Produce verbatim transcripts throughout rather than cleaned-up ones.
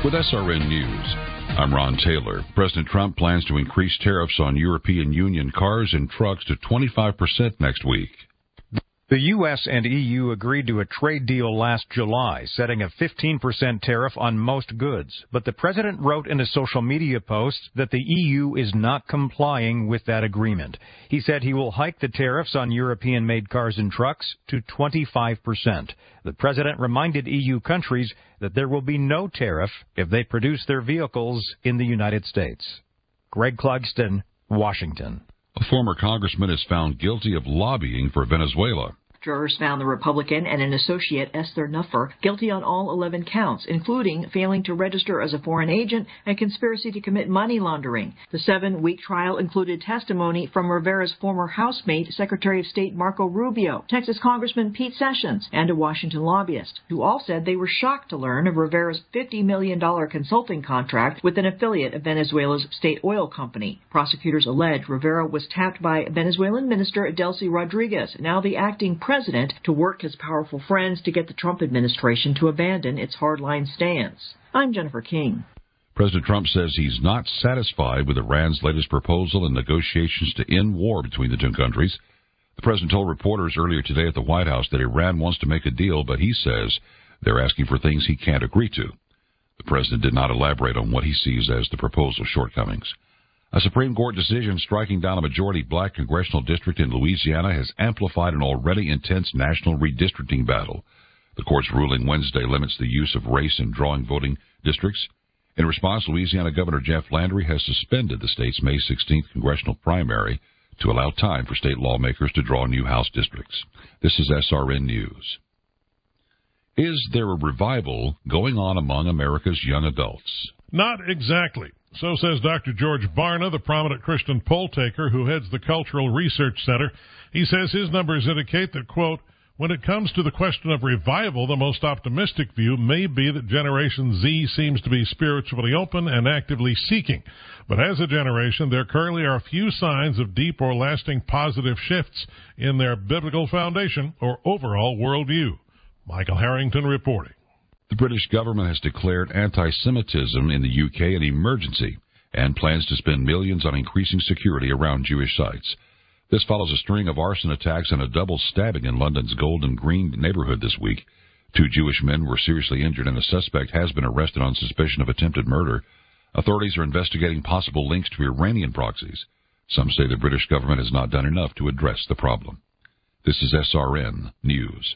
With S R N News, I'm Ron Taylor. President Trump plans to increase tariffs on European Union cars and trucks to twenty-five percent next week. The U S and E U agreed to a trade deal last July, setting a fifteen percent tariff on most goods. But the president wrote in a social media post that the E U is not complying with that agreement. He said he will hike the tariffs on European-made cars and trucks to twenty-five percent. The president reminded E U countries that there will be no tariff if they produce their vehicles in the United States. Greg Clugston, Washington. A former congressman is found guilty of lobbying for Venezuela. Jurors found the Republican and an associate, Esther Nuffer, guilty on all eleven counts, including failing to register as a foreign agent and conspiracy to commit money laundering. The seven-week trial included testimony from Rivera's former housemate, Secretary of State Marco Rubio, Texas Congressman Pete Sessions, and a Washington lobbyist, who all said they were shocked to learn of Rivera's fifty million dollars consulting contract with an affiliate of Venezuela's state oil company. Prosecutors allege Rivera was tapped by Venezuelan Minister Delcy Rodriguez, now the acting president, to work his powerful friends to get the Trump administration to abandon its hardline stance. I'm Jennifer King. President Trump says he's not satisfied with Iran's latest proposal in negotiations to end war between the two countries. The president told reporters earlier today at the White House that Iran wants to make a deal, but he says they're asking for things he can't agree to. The president did not elaborate on what he sees as the proposal's shortcomings. A Supreme Court decision striking down a majority black congressional district in Louisiana has amplified an already intense national redistricting battle. The court's ruling Wednesday limits the use of race in drawing voting districts. In response, Louisiana Governor Jeff Landry has suspended the state's May sixteenth congressional primary to allow time for state lawmakers to draw new House districts. This is S R N News. Is there a revival going on among America's young adults? Not exactly. So says Doctor George Barna, the prominent Christian poll taker who heads the Cultural Research Center. He says his numbers indicate that, quote, when it comes to the question of revival, the most optimistic view may be that Generation Z seems to be spiritually open and actively seeking. But as a generation, there currently are few signs of deep or lasting positive shifts in their biblical foundation or overall worldview. Michael Harrington reporting. The British government has declared anti-Semitism in the U K an emergency and plans to spend millions on increasing security around Jewish sites. This follows a string of arson attacks and a double stabbing in London's Golden Green neighborhood this week. Two Jewish men were seriously injured and a suspect has been arrested on suspicion of attempted murder. Authorities are investigating possible links to Iranian proxies. Some say the British government has not done enough to address the problem. This is S R N News.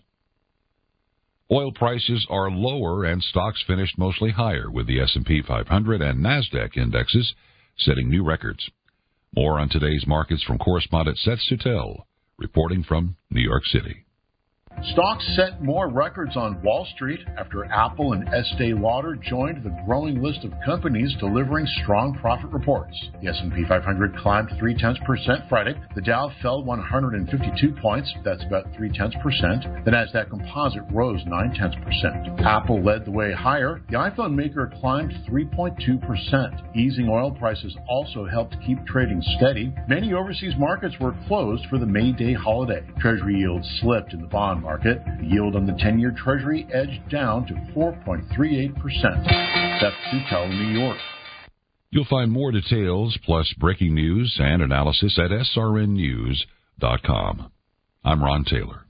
Oil prices are lower and stocks finished mostly higher, with the S and P five hundred and NASDAQ indexes setting new records. More on today's markets from correspondent Seth Sutel, reporting from New York City. Stocks set more records on Wall Street after Apple and Estee Lauder joined the growing list of companies delivering strong profit reports. The S and P five hundred climbed three tenths percent Friday. The Dow fell one hundred fifty-two points. That's about three tenths percent. The Nasdaq Composite rose nine tenths percent. Apple led the way higher. The iPhone maker climbed three point two percent. Easing oil prices also helped keep trading steady. Many overseas markets were closed for the May Day holiday. Treasury yields slipped in the bond market. The yield on the ten-year Treasury edged down to four point three eight percent. Seth Sutel, New York. You'll find more details plus breaking news and analysis at S R N news dot com. I'm Ron Taylor.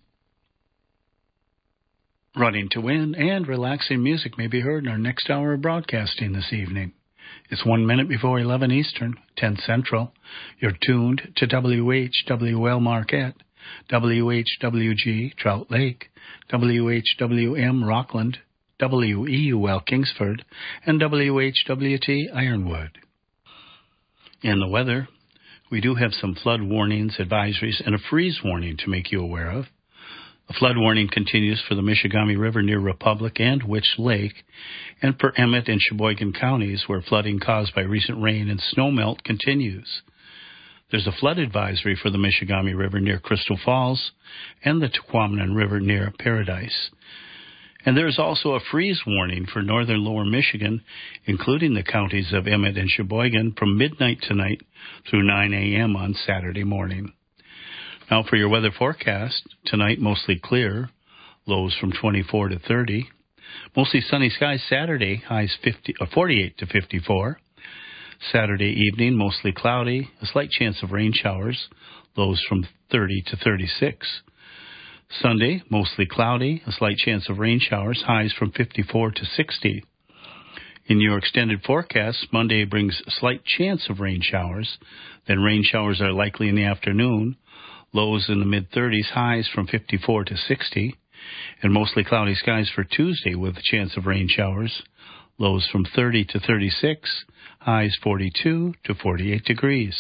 Running to Win and relaxing music may be heard in our next hour of broadcasting this evening. It's one minute before eleven Eastern, ten Central. You're tuned to W H W L Marquette, W H W G Trout Lake, W H W M Rockland, W E U L Kingsford, and W H W T Ironwood. In the weather, we do have some flood warnings, advisories, and a freeze warning to make you aware of. A flood warning continues for the Michigamme River near Republic and Witch Lake, and for Emmett and Sheboygan counties, where flooding caused by recent rain and snowmelt continues. There's a flood advisory for the Michigamme River near Crystal Falls and the Tequamanon River near Paradise. And there is also a freeze warning for northern lower Michigan, including the counties of Emmett and Sheboygan, from midnight tonight through nine a.m. on Saturday morning. Now for your weather forecast, tonight mostly clear, lows from twenty-four to thirty. Mostly sunny skies Saturday, highs fifty, uh, forty-eight to fifty-four. Saturday evening, mostly cloudy, a slight chance of rain showers, lows from thirty to thirty-six. Sunday, mostly cloudy, a slight chance of rain showers, highs from fifty-four to sixty. In your extended forecast, Monday brings a slight chance of rain showers, then rain showers are likely in the afternoon, lows in the mid-thirties, highs from fifty-four to sixty, and mostly cloudy skies for Tuesday with a chance of rain showers, lows from thirty to thirty-six, highs forty-two to forty-eight degrees.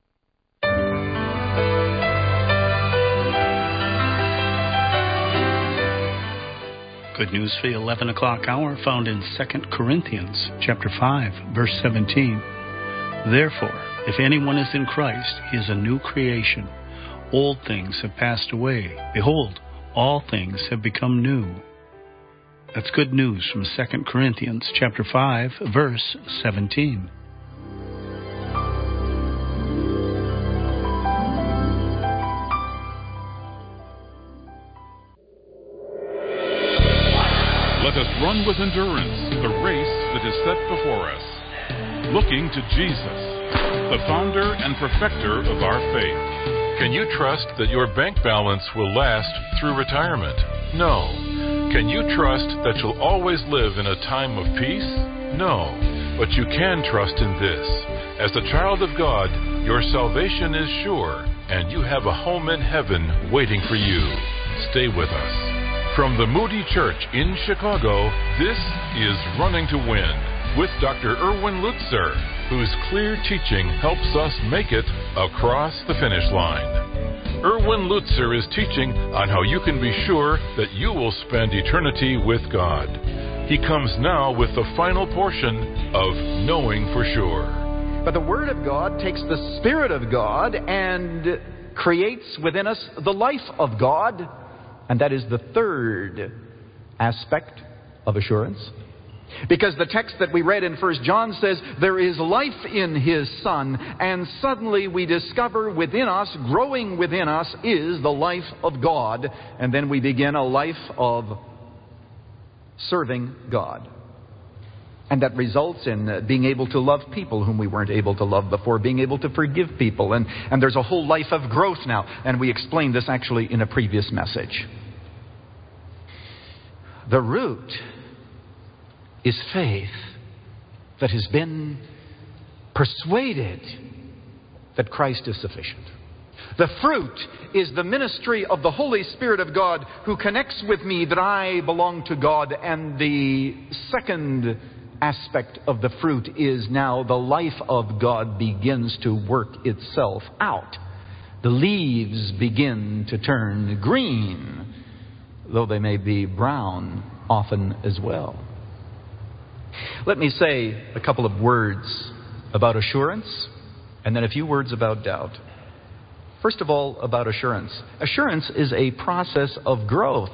Good news for the eleven o'clock hour found in Second Corinthians chapter five, verse seventeen. Therefore, if anyone is in Christ, he is a new creation. Old things have passed away. Behold, all things have become new. That's good news from Second Corinthians chapter five, verse seventeen. Let us run with endurance the race that is set before us, looking to Jesus, the founder and perfecter of our faith. Can you trust that your bank balance will last through retirement? No. Can you trust that you'll always live in a time of peace? No. But you can trust in this. As a child of God, your salvation is sure, and you have a home in heaven waiting for you. Stay with us. From the Moody Church in Chicago, this is Running to Win with Doctor Erwin Lutzer, whose clear teaching helps us make it across the finish line. Erwin Lutzer is teaching on how you can be sure that you will spend eternity with God. He comes now with the final portion of Knowing for Sure. But the Word of God takes the Spirit of God and creates within us the life of God. And that is the third aspect of assurance. Because the text that we read in First John says, there is life in His Son, and suddenly we discover within us, growing within us, is the life of God. And then we begin a life of serving God. And that results in being able to love people whom we weren't able to love before, being able to forgive people. And, and there's a whole life of growth now. And we explained this actually in a previous message. The root is faith that has been persuaded that Christ is sufficient. The fruit is the ministry of the Holy Spirit of God who connects with me that I belong to God. And the second aspect of the fruit is now the life of God begins to work itself out. The leaves begin to turn green, though they may be brown often as well. Let me say a couple of words about assurance, and then a few words about doubt. First of all, about assurance. Assurance is a process of growth.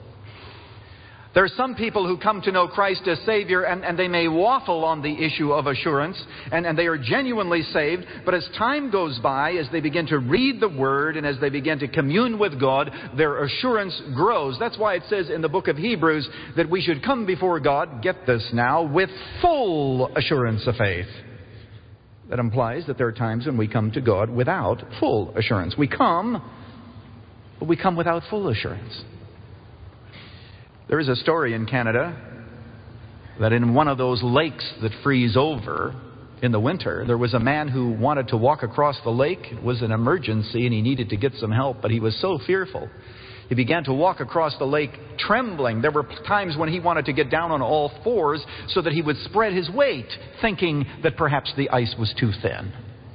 There are some people who come to know Christ as Savior, and, and they may waffle on the issue of assurance, and, and they are genuinely saved. But as time goes by, as they begin to read the Word, and as they begin to commune with God, their assurance grows. That's why it says in the book of Hebrews that we should come before God, get this now, with full assurance of faith. That implies that there are times when we come to God without full assurance. We come, but we come without full assurance. There is a story in Canada that in one of those lakes that freeze over in the winter, there was a man who wanted to walk across the lake. It was an emergency and he needed to get some help, but he was so fearful. He began to walk across the lake trembling. There were times when he wanted to get down on all fours so that he would spread his weight, thinking that perhaps the ice was too thin.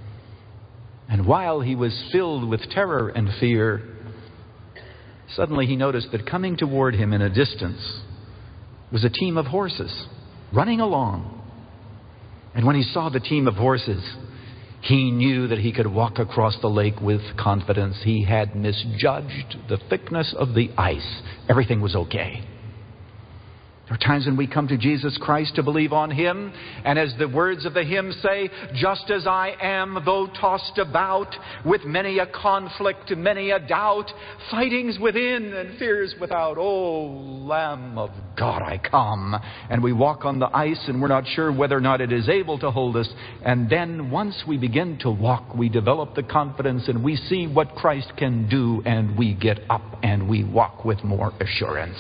And while he was filled with terror and fear, suddenly he noticed that coming toward him in a distance was a team of horses running along. And when he saw the team of horses, he knew that he could walk across the lake with confidence. He had misjudged the thickness of the ice. Everything was okay. There are times when we come to Jesus Christ to believe on Him, and as the words of the hymn say, just as I am, though tossed about with many a conflict, many a doubt, fightings within and fears without, O Lamb of God, I come. And we walk on the ice and we're not sure whether or not it is able to hold us. And then once we begin to walk, we develop the confidence and we see what Christ can do, and we get up and we walk with more assurance.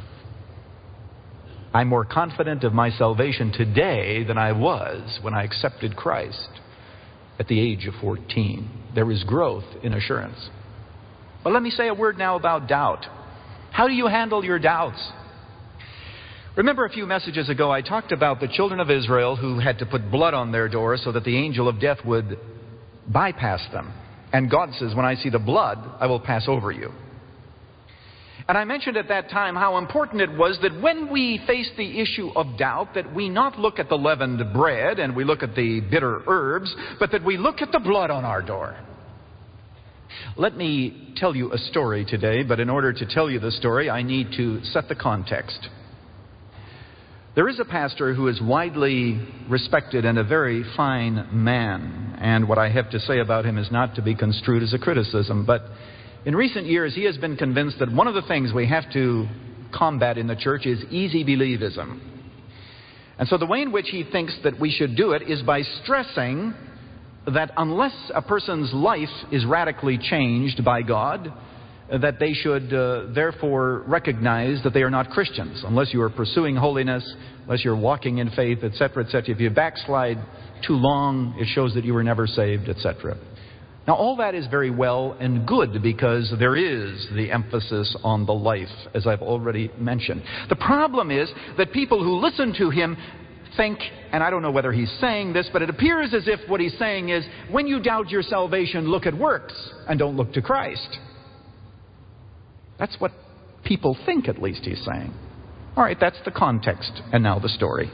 I'm more confident of my salvation today than I was when I accepted Christ at the age of fourteen. There is growth in assurance. But let me say a word now about doubt. How do you handle your doubts? Remember a few messages ago I talked about the children of Israel who had to put blood on their doors so that the angel of death would bypass them. And God says, when I see the blood, I will pass over you. And I mentioned at that time how important it was that when we face the issue of doubt, that we not look at the leavened bread and we look at the bitter herbs, but that we look at the blood on our door. Let me tell you a story today, but in order to tell you the story, I need to set the context. There is a pastor who is widely respected and a very fine man, and what I have to say about him is not to be construed as a criticism, but in recent years, he has been convinced that one of the things we have to combat in the church is easy believism. And so the way in which he thinks that we should do it is by stressing that unless a person's life is radically changed by God, that they should uh, therefore recognize that they are not Christians. Unless you are pursuing holiness, unless you're walking in faith, et cetera, et cetera. If you backslide too long, it shows that you were never saved, et cetera. Now, all that is very well and good because there is the emphasis on the life, as I've already mentioned. The problem is that people who listen to him think, and I don't know whether he's saying this, but it appears as if what he's saying is, when you doubt your salvation, look at works and don't look to Christ. That's what people think, at least he's saying. All right, that's the context, and now the story.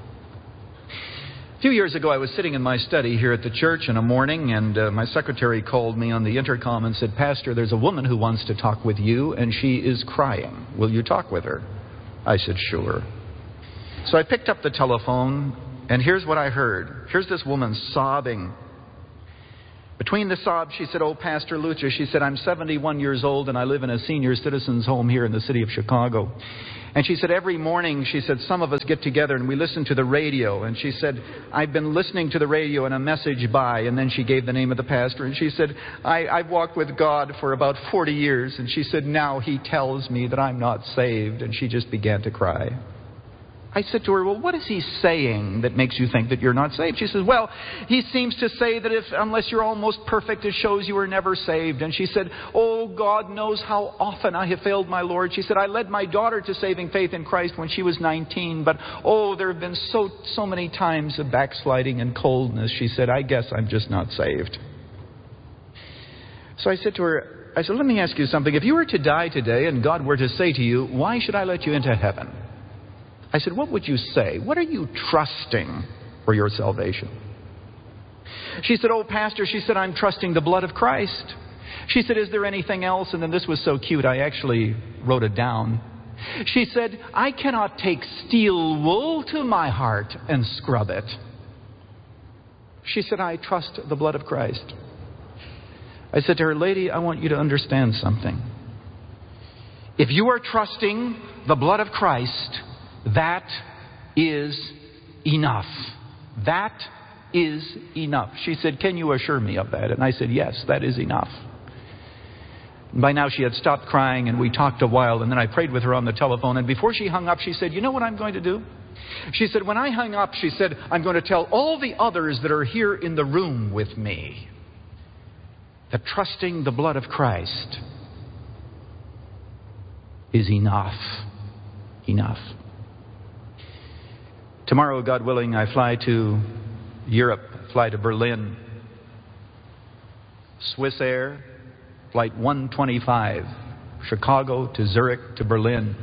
A few years ago, I was sitting in my study here at the church in a morning, and uh, my secretary called me on the intercom and said, Pastor, there's a woman who wants to talk with you, and she is crying. Will you talk with her? I said, sure. So I picked up the telephone, and here's what I heard. Here's this woman sobbing. Between the sobs, she said, oh, Pastor Lucha, she said, I'm seventy-one years old, and I live in a senior citizens home here in the city of Chicago. And she said, every morning, she said, some of us get together and we listen to the radio. And she said, I've been listening to the radio and a message by, and then she gave the name of the pastor. And she said, I, I've walked with God for about forty years. And she said, now he tells me that I'm not saved. And she just began to cry. I said to her, well, what is he saying that makes you think that you're not saved? She says, well, he seems to say that if unless you're almost perfect, it shows you were never saved. And she said, oh, God knows how often I have failed my Lord. She said, I led my daughter to saving faith in Christ when she was nineteen. But, oh, there have been so, so many times of backsliding and coldness. She said, I guess I'm just not saved. So I said to her, I said, let me ask you something. If you were to die today and God were to say to you, why should I let you into heaven? I said, what would you say? What are you trusting for your salvation? She said, oh, Pastor, she said, I'm trusting the blood of Christ. She said, is there anything else? And then this was so cute, I actually wrote it down. She said, I cannot take steel wool to my heart and scrub it. She said, I trust the blood of Christ. I said to her, lady, I want you to understand something. If you are trusting the blood of Christ, that is enough. That is enough. She said, can you assure me of that? And I said, yes, that is enough. And by now she had stopped crying and we talked a while, and then I prayed with her on the telephone, and before she hung up she said, you know what I'm going to do? She said, when I hung up, she said, I'm going to tell all the others that are here in the room with me that trusting the blood of Christ is enough. Enough. Tomorrow, God willing, I fly to Europe, fly to Berlin. Swiss Air, flight one twenty-five, Chicago to Zurich to Berlin.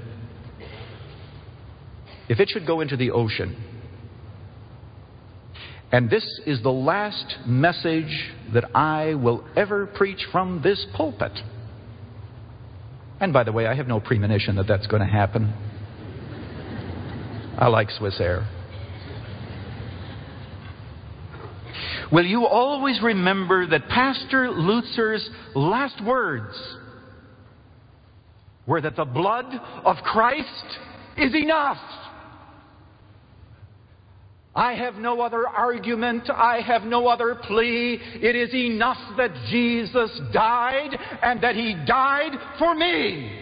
If it should go into the ocean, and this is the last message that I will ever preach from this pulpit. And by the way, I have no premonition that that's going to happen. I like Swiss Air. Will you always remember that Pastor Lutzer's last words were that the blood of Christ is enough? I have no other argument. I have no other plea. It is enough that Jesus died and that He died for me.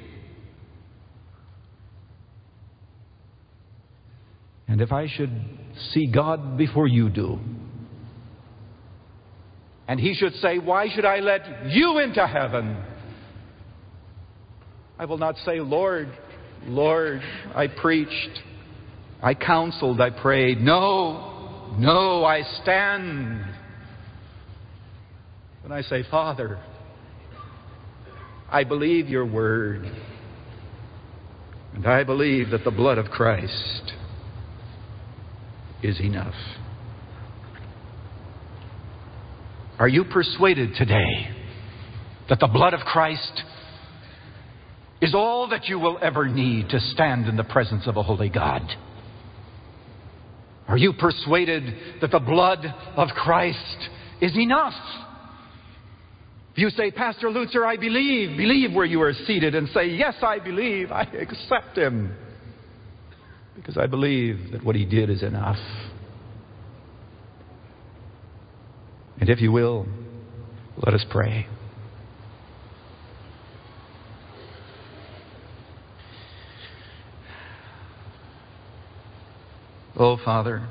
And if I should see God before you do, and He should say, why should I let you into heaven? I will not say, Lord, Lord, I preached, I counseled, I prayed. No, no, I stand. When I say, Father, I believe your word. And I believe that the blood of Christ is enough. Are you persuaded today that the blood of Christ is all that you will ever need to stand in the presence of a holy God? Are you persuaded that the blood of Christ is enough? If you say, Pastor Lutzer, I believe, believe where you are seated and say, yes, I believe, I accept Him, because I believe that what He did is enough. And if you will, let us pray. Oh, Father,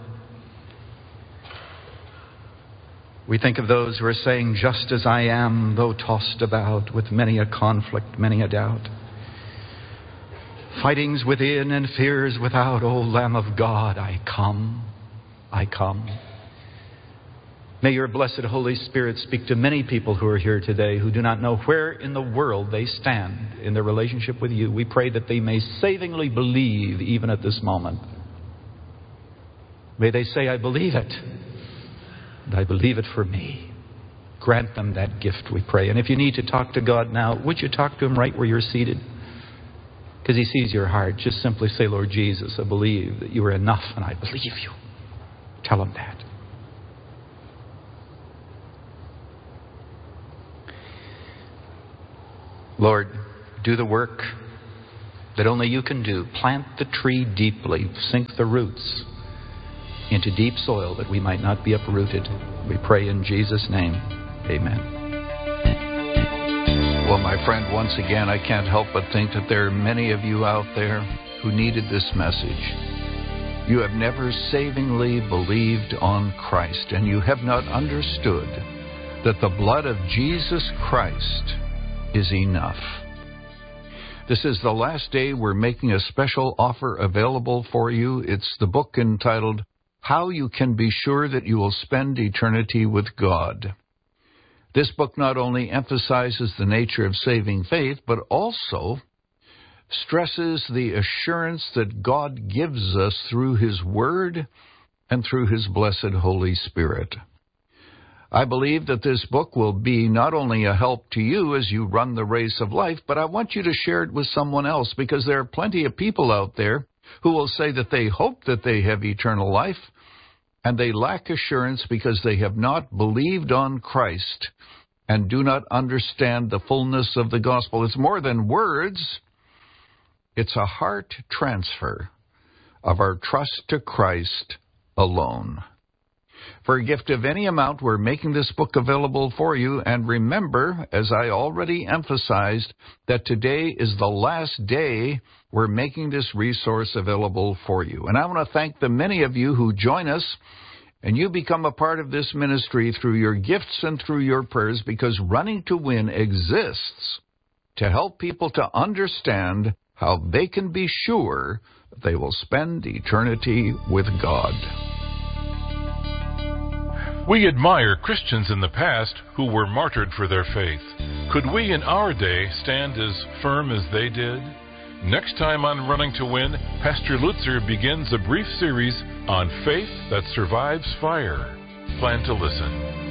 we think of those who are saying, just as I am, though tossed about with many a conflict, many a doubt. Fightings within and fears without, O Lamb of God, I come, I come. May your blessed Holy Spirit speak to many people who are here today who do not know where in the world they stand in their relationship with you. We pray that they may savingly believe even at this moment. May they say, I believe it, and I believe it for me. Grant them that gift, we pray. And if you need to talk to God now, would you talk to Him right where you're seated? Because He sees your heart. Just simply say, Lord Jesus, I believe that you are enough, and I believe you. Tell Him that. Lord, do the work that only you can do. Plant the tree deeply. Sink the roots into deep soil that we might not be uprooted. We pray in Jesus' name. Amen. Well, my friend, once again, I can't help but think that there are many of you out there who needed this message. You have never savingly believed on Christ, and you have not understood that the blood of Jesus Christ is enough. This is the last day we're making a special offer available for you. It's the book entitled, How You Can Be Sure That You Will Spend Eternity with God. This book not only emphasizes the nature of saving faith, but also stresses the assurance that God gives us through His Word and through His blessed Holy Spirit. I believe that this book will be not only a help to you as you run the race of life, but I want you to share it with someone else, because there are plenty of people out there who will say that they hope that they have eternal life, and they lack assurance because they have not believed on Christ and do not understand the fullness of the gospel. It's more than words. It's a heart transfer of our trust to Christ alone. For a gift of any amount, we're making this book available for you. And remember, as I already emphasized, that today is the last day we're making this resource available for you. And I want to thank the many of you who join us, and you become a part of this ministry through your gifts and through your prayers, because Running to Win exists to help people to understand how they can be sure that they will spend eternity with God. We admire Christians in the past who were martyred for their faith. Could we in our day stand as firm as they did? Next time on Running to Win, Pastor Lutzer begins a brief series on faith that survives fire. Plan to listen.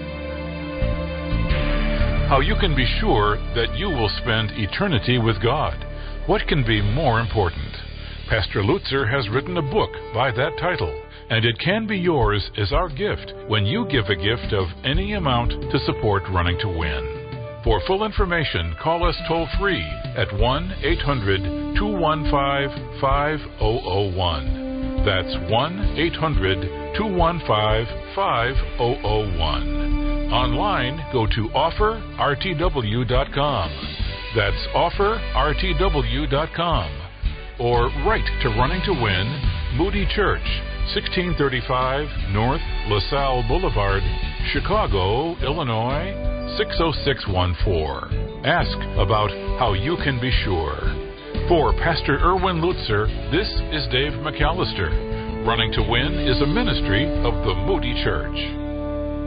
How you can be sure that you will spend eternity with God. What can be more important? Pastor Lutzer has written a book by that title, and it can be yours as our gift when you give a gift of any amount to support Running to Win. For full information, call us toll-free at one eight hundred two one five five zero zero one. That's one eight hundred two one five five zero zero one. Online, go to offer r t w dot com. That's offer r t w dot com. Or write to Running to Win, Moody Church, sixteen thirty-five North LaSalle Boulevard, Chicago, Illinois, six oh six one four. Ask about how you can be sure. For Pastor Erwin Lutzer, this is Dave McAllister. Running to Win is a ministry of the Moody Church.